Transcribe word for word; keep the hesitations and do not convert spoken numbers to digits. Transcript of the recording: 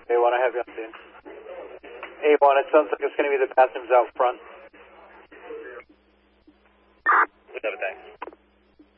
A one, I have you on scene. A one, it sounds like it's going to be the bathrooms out front.